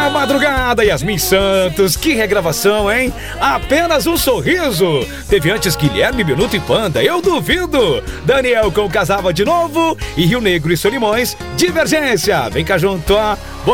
A madrugada, Yasmin Santos, que regravação, hein? Apenas um sorriso. Teve antes Guilherme, Minuto e Panda, eu duvido. Daniel com Casava de Novo e Rio Negro e Solimões, Divergência. Vem cá junto, ó.